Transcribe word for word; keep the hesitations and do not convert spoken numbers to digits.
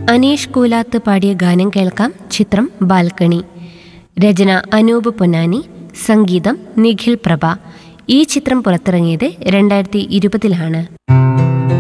അനീഷ് കൂലാത്ത് പാടിയ ഗാനം കേൾക്കാം. ചിത്രം ബാൽക്കണി. രചന അനൂപ് പൊന്നാനി, സംഗീതം നിഖിൽ പ്രഭ. ഈ ചിത്രം പുറത്തിറങ്ങിയത് രണ്ടായിരത്തി ഇരുപതിലാണ്.